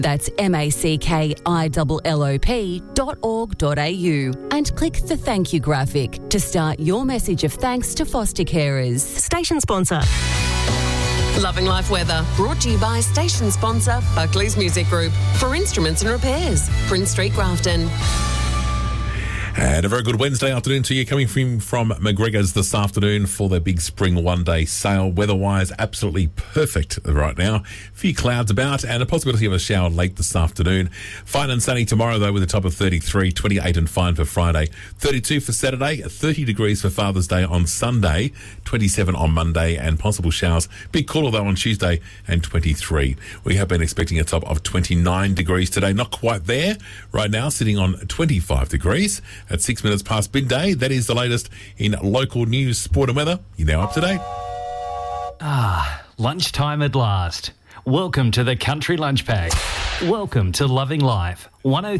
That's mackillop.org.au and click the thank you graphic to start your message of thanks to foster carers. Station sponsor. Loving Life Weather, brought to you by station sponsor Buckley's Music Group for instruments and repairs, Prince Street, Grafton. And a very good Wednesday afternoon to you, coming from McGregor's this afternoon for their big spring one-day sale. Weather-wise, absolutely perfect right now. A few clouds about and a possibility of a shower late this afternoon. Fine and sunny tomorrow, though, with a top of 33, 28 and fine for Friday. 32 for Saturday, 30 degrees for Father's Day on Sunday, 27 on Monday and possible showers. Bit cooler, though, on Tuesday and 23. We have been expecting a top of 29 degrees today. Not quite there. Right now, sitting on 25 degrees. At 6 minutes past midday, that is the latest in local news, sport and weather. You're now up to date. Lunchtime at last. Welcome to the Country Lunch Pack. Welcome to Loving Life. 103.